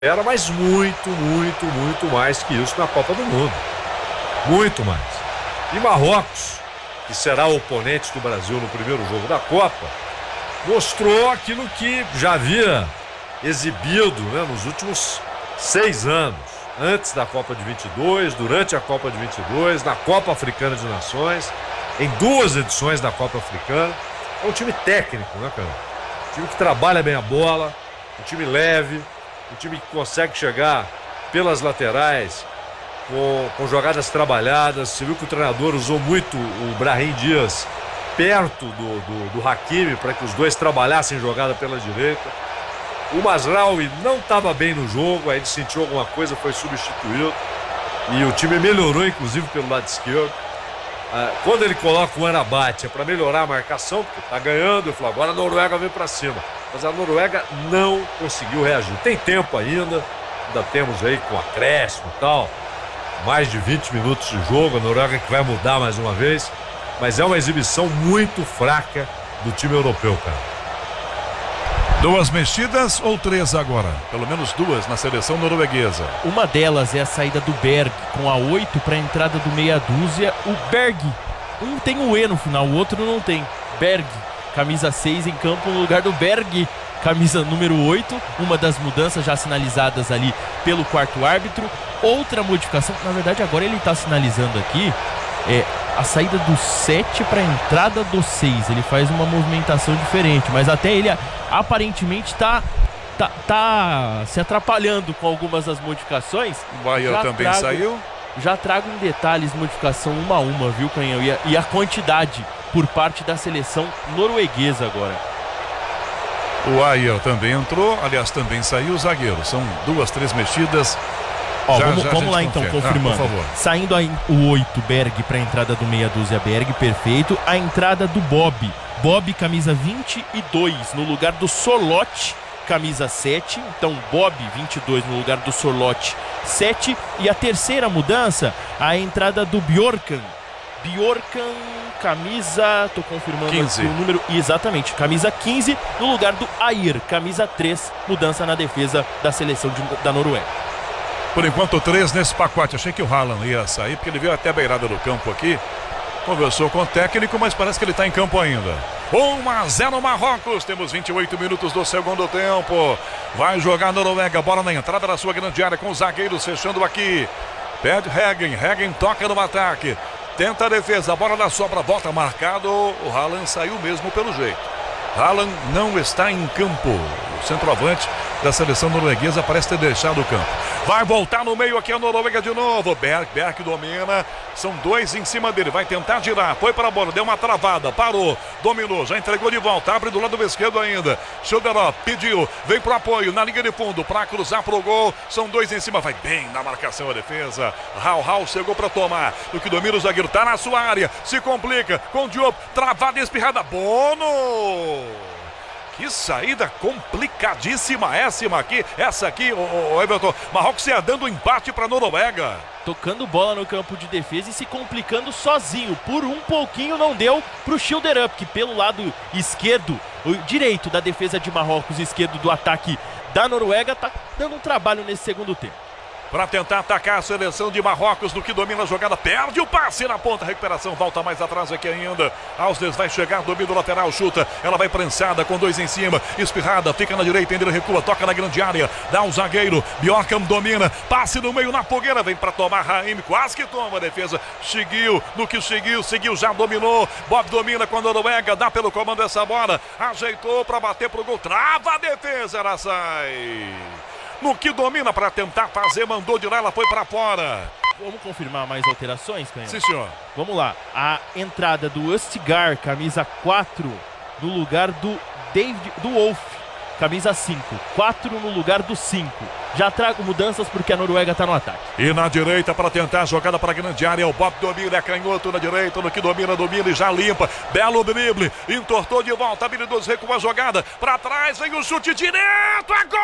Era, mas muito, muito, muito mais que isso na Copa do Mundo. Muito mais. E Marrocos, que será o oponente do Brasil no primeiro jogo da Copa, mostrou aquilo que já havia exibido, né, nos últimos 6 anos. Antes da Copa de 22, durante a Copa de 22, na Copa Africana de Nações, em 2 edições da Copa Africana. É um time técnico, né, cara? Um time que trabalha bem a bola, um time leve, um time que consegue chegar pelas laterais com jogadas trabalhadas. Você viu que o treinador usou muito o Brahim Dias perto do Hakimi para que os dois trabalhassem jogada pela direita. O Mazraoui não estava bem no jogo, aí ele sentiu alguma coisa, foi substituído. E o time melhorou, inclusive, pelo lado esquerdo. Quando ele coloca o Amrabat é para melhorar a marcação, porque está ganhando, eu falo, agora a Noruega vem para cima. Mas a Noruega não conseguiu reagir. Tem tempo ainda temos aí com acréscimo e tal, mais de 20 minutos de jogo, a Noruega que vai mudar mais uma vez, mas é uma exibição muito fraca do time europeu, cara. 2 mexidas ou 3 agora? Pelo menos 2 na seleção norueguesa. Uma delas é a saída do Berg com a 8 para a entrada do meia dúzia. O Berg, um tem o E no final, o outro não tem. Berg, camisa 6 em campo no lugar do Berg, camisa número 8. Uma das mudanças já sinalizadas ali pelo quarto árbitro. Outra modificação, na verdade agora ele está sinalizando aqui, é a saída do 7 para a entrada do 6. Ele faz uma movimentação diferente, mas até ele aparentemente tá se atrapalhando com algumas das modificações. O Bahia também saiu. Já trago em detalhes modificação uma a uma, viu, Canhão? E a quantidade por parte da seleção norueguesa agora. O Ayer também entrou, aliás, também saiu o zagueiro. São 2, 3 mexidas. Vamos lá então, confirmando. Por favor. Saindo o 8, Berg para a entrada do meia dúzia, Berg, perfeito. A entrada do Bob, camisa 22, no lugar do Sorloth, camisa 7. Então, Bob, 22, no lugar do Sorloth, 7. E a terceira mudança, a entrada do Bjorkan, camisa, tô confirmando 15. O número, exatamente, camisa 15, no lugar do Ayer, camisa 3, mudança na defesa da seleção da Noruega. Por enquanto 3 nesse pacote. Achei que o Haaland ia sair, porque ele veio até a beirada do campo aqui. Conversou com o técnico, mas parece que ele está em campo ainda. 1-0 Marrocos. Temos 28 minutos do segundo tempo. Vai jogar a Noruega. Bola na entrada da sua grande área com os zagueiros fechando aqui. Pede Heggen toca no ataque. Tenta a defesa. A bola na sobra. Volta marcado. O Haaland saiu mesmo pelo jeito. Haaland não está em campo. O centroavante da seleção norueguesa parece ter deixado o campo. Vai voltar no meio aqui a Noruega de novo. Berg domina. São 2 em cima dele. Vai tentar girar. Foi para a bola. Deu uma travada. Parou. Dominou. Já entregou de volta. Abre do lado esquerdo ainda. Schilderop pediu. Vem pro apoio na linha de fundo para cruzar pro gol. São 2 em cima. Vai bem na marcação a defesa. Raul chegou para tomar. O que domina o zagueiro. Tá na sua área. Se complica com o Diop. Travada e espirrada. Bono. Que saída complicadíssima essa aqui, o Everton. Marrocos ia dando empate para a Noruega. Tocando bola no campo de defesa e se complicando sozinho. Por um pouquinho não deu para o Schilderup, que pelo lado esquerdo, o direito da defesa de Marrocos, esquerdo do ataque da Noruega, tá dando um trabalho nesse segundo tempo. Para tentar atacar a seleção de Marrocos, no que domina a jogada, perde o passe na ponta, recuperação, volta mais atrás aqui ainda. Alsnes vai chegar, domina o lateral, chuta, ela vai prensada com 2 em cima, espirrada, fica na direita, ainda recua, toca na grande área, dá o zagueiro, Bjorkan domina, passe no meio na fogueira, vem para tomar Raim, quase que toma a defesa, seguiu, já dominou, Bob domina com a Noruega, dá pelo comando essa bola, ajeitou para bater pro gol, trava a defesa, ela sai. No que domina para tentar fazer, mandou de lá, ela foi para fora. Vamos confirmar mais alterações, Canhão? Sim, senhor. Vamos lá. A entrada do Østigard, camisa 4, no lugar do Wolf, camisa 5. 4 no lugar do 5. Já trago mudanças porque a Noruega está no ataque. E na direita para tentar a jogada para a grande área. O Bob domina, é canhoto na direita. No que domina e já limpa. Belo drible. Entortou de volta. Habilidoso recua a jogada. Para trás vem o chute direto. Agora!